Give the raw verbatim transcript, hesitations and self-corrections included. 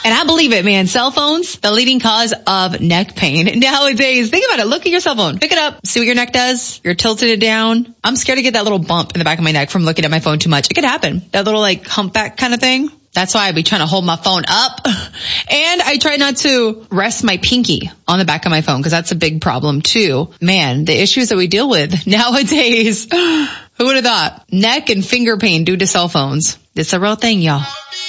And I believe it, man. Cell phones, the leading cause of neck pain nowadays. Think about it. Look at your cell phone. Pick it up. See what your neck does. You're tilted it down. I'm scared to get that little bump in the back of my neck from looking at my phone too much. It could happen. That little like humpback kind of thing. That's why I be trying to hold my phone up. And I try not to rest my pinky on the back of my phone because that's a big problem too. Man, the issues that we deal with nowadays. Who would have thought? Neck and finger pain due to cell phones. It's a real thing, y'all.